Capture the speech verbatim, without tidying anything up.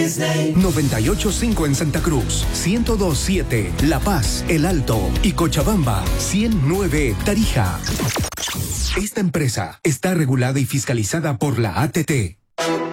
Disney. noventa y ocho punto cinco en Santa Cruz, ciento dos punto siete La Paz, El Alto y Cochabamba, ciento nueve Tarija. Esta empresa está regulada y fiscalizada por la A T T.